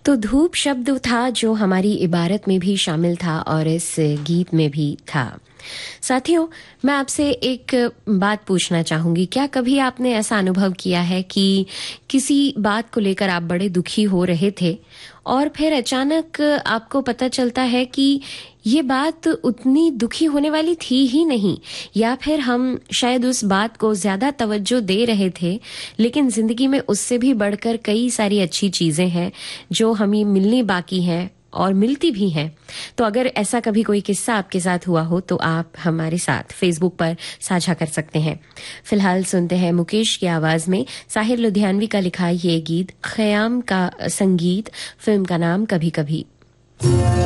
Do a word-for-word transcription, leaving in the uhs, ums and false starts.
तो धूप शब्द था जो हमारी इबारत में भी शामिल था और इस गीत में भी था। साथियों, मैं आपसे एक बात पूछना चाहूंगी, क्या कभी आपने ऐसा अनुभव किया है कि किसी बात को लेकर आप बड़े दुखी हो रहे थे और फिर अचानक आपको पता चलता है कि ये बात उतनी दुखी होने वाली थी ही नहीं, या फिर हम शायद उस बात को ज्यादा तवज्जो दे रहे थे, लेकिन जिंदगी में उससे भी बढ़कर कई सारी अच्छी चीजें हैं जो हमें मिलनी बाकी हैं और मिलती भी हैं। तो अगर ऐसा कभी कोई किस्सा आपके साथ हुआ हो तो आप हमारे साथ फेसबुक पर साझा कर सकते हैं। फिलहाल सुनते हैं मुकेश की आवाज में साहिर लुधियानवी का लिखा ये गीत, ख़याम का संगीत, फिल्म का नाम कभी कभी।